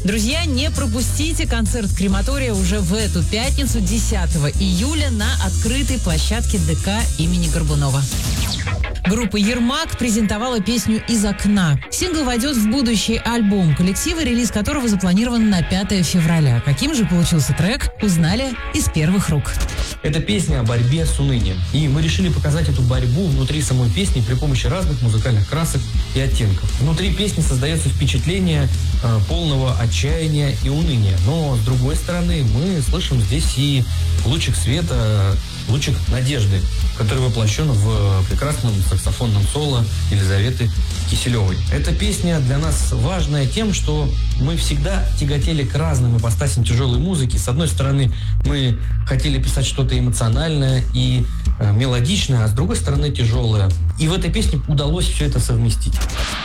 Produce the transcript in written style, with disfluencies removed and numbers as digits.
Друзья, не пропустите концерт крематория уже в эту пятницу, 10 июля, на открытой площадке ДК имени Горбунова. Группа «Ермак» презентовала песню «Из окна». Сингл войдет в будущий альбом коллектива, релиз которого запланирован на 5 февраля. Каким же получился трек, узнали из первых рук. Это песня о борьбе с унынием. И мы решили показать эту борьбу внутри самой песни при помощи разных музыкальных красок и оттенков. Внутри песни создается впечатление полного отчаяния и уныния. Но, с другой стороны, мы слышим здесь и лучик света, лучик надежды, который воплощен в прекрасном саксофонном соло Елизаветы Киселевой. Эта песня для нас важная тем, что мы всегда тяготели к разным ипостасям тяжелой музыки. С одной стороны, мы хотели писать что-то эмоциональное и мелодичное, а с другой стороны, тяжелое. И в этой песне удалось все это совместить.